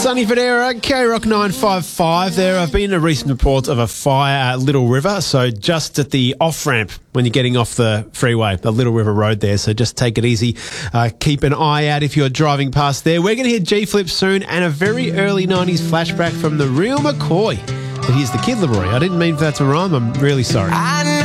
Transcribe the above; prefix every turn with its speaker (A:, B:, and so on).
A: Sunny Federa, K-Rock 955 there. I've been to recent reports of a fire at Little River, so just at the off-ramp when you're getting off the freeway, the Little River Road there, so just take it easy. Keep an eye out if you're driving past there. We're going to hear G-Flip soon and a very early 90s flashback from the real McCoy. But here's the Kid Laroi. I didn't mean for that to rhyme. I'm really sorry.